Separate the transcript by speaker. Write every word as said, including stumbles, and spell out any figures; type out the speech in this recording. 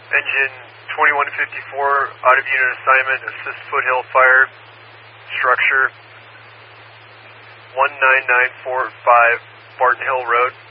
Speaker 1: Engine twenty-one fifty-four, out of unit assignment, assist foothill fire, structure one nine nine four five Barton Hill Road.